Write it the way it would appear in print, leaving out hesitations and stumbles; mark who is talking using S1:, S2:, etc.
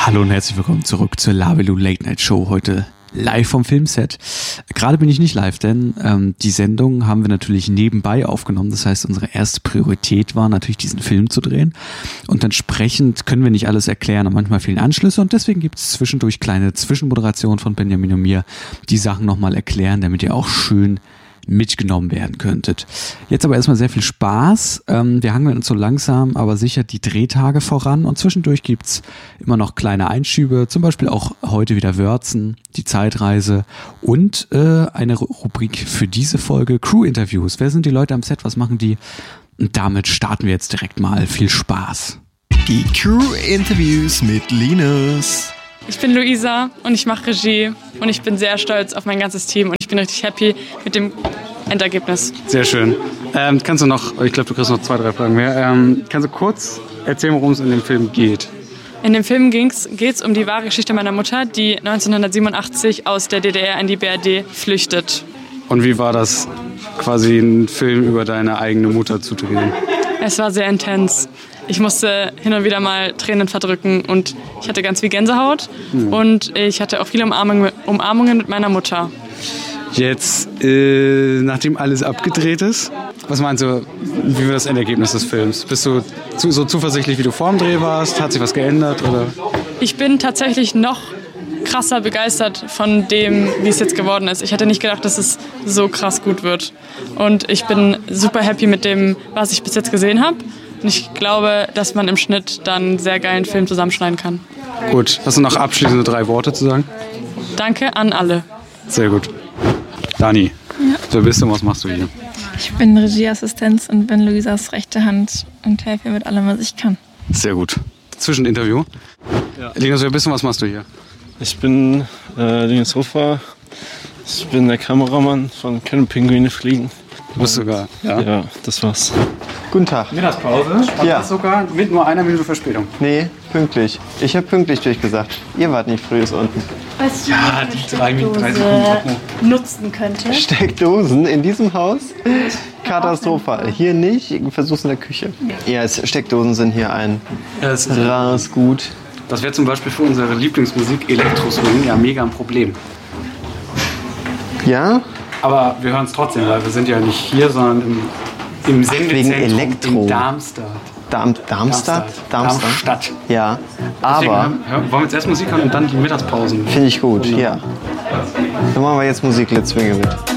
S1: Hallo und herzlich willkommen zurück zur Lavelu Late Night Show, heute live vom Filmset. Gerade bin ich nicht live, denn die Sendung haben wir natürlich nebenbei aufgenommen. Das heißt, unsere erste Priorität war natürlich, diesen Film zu drehen. Und entsprechend können wir nicht alles erklären und manchmal fehlen Anschlüsse. Und deswegen gibt es zwischendurch kleine Zwischenmoderationen von Benjamin und mir, die Sachen nochmal erklären, damit ihr auch schön mitgenommen werden könntet. Jetzt aber erstmal sehr viel Spaß. Wir hangeln uns so langsam, aber sicher die Drehtage voran und zwischendurch gibt's immer noch kleine Einschübe, zum Beispiel auch heute wieder Wörzen, die Zeitreise und eine Rubrik für diese Folge, Crew-Interviews. Wer sind die Leute am Set? Was machen die? Und damit starten wir jetzt direkt mal. Viel Spaß.
S2: Die Crew-Interviews mit Linus.
S3: Ich bin Luisa und ich mache Regie und ich bin sehr stolz auf mein ganzes Team und ich bin richtig happy mit dem Endergebnis.
S4: Sehr schön. Kannst du noch, ich glaube, du kriegst noch 2, 3 Fragen mehr. Kannst du kurz erzählen, worum es in dem Film geht?
S3: In dem Film geht's um die wahre Geschichte meiner Mutter, die 1987 aus der DDR in die BRD flüchtet.
S4: Und wie war das, quasi einen Film über deine eigene Mutter zu drehen?
S3: Es war sehr intens. Ich musste hin und wieder mal Tränen verdrücken und ich hatte ganz viel Gänsehaut und ich hatte auch viele Umarmungen mit meiner Mutter.
S4: Jetzt, nachdem alles abgedreht ist, was meinst du, wie wird das Endergebnis des Films? Bist du so zuversichtlich, wie du vor dem Dreh warst? Hat sich was geändert? Oder?
S3: Ich bin tatsächlich noch krasser begeistert von dem, wie es jetzt geworden ist. Ich hätte nicht gedacht, dass es so krass gut wird. Und ich bin super happy mit dem, was ich bis jetzt gesehen habe. Und ich glaube, dass man im Schnitt dann einen sehr geilen Film zusammenschneiden kann.
S4: Gut, hast du noch abschließende 3 Worte zu sagen?
S3: Danke an alle.
S4: Sehr gut. Dani,
S5: ja.
S4: Wer bist du und was machst du hier?
S5: Ich bin Regieassistenz und bin Luisas rechte Hand und helfe ihr mit allem, was ich kann.
S4: Sehr gut. Zwischeninterview. Ja. Linus, wer bist du und was machst du hier?
S6: Ich bin Linus Hofer. Ich bin der Kameramann von Können Pinguine fliegen.
S4: Du bist sogar, ja?
S6: Ja, das war's.
S7: Guten Tag.
S4: Mittagspause?
S7: Ja.
S4: Sogar mit nur 1 Minute Verspätung.
S7: Nee, pünktlich. Ich habe pünktlich durchgesagt. Ihr wart nicht früh unten.
S8: Weißt du,
S4: ja, die 3 Sekunden
S8: nutzen könnte?
S7: Steckdosen in diesem Haus? Katastrophal. Hier nicht, versuch's in der Küche. Ja, Steckdosen sind hier ein rares Gut.
S4: Das wäre zum Beispiel für unsere Lieblingsmusik Elektroswing ja mega ein Problem.
S7: Ja?
S4: Aber wir hören es trotzdem, weil wir sind ja nicht hier, sondern im Sendezentrum in Darmstadt. Darmstadt.
S7: Ja, aber...
S4: Wollen wir jetzt erst Musik hören und dann die Mittagspausen?
S7: Finde ich gut, ja. Dann machen wir jetzt Musik, Let's Swing mit.